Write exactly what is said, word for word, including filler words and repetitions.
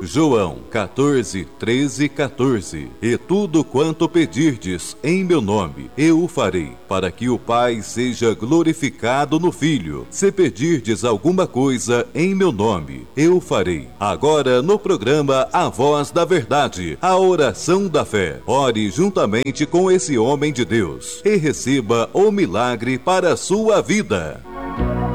João quatorze, treze, quatorze. E tudo quanto pedirdes em meu nome, eu o farei, para que o Pai seja glorificado no Filho. Se pedirdes alguma coisa em meu nome, eu o farei. Agora no programa A Voz da Verdade, a oração da fé. Ore juntamente com esse homem de Deus e receba o milagre para a sua vida.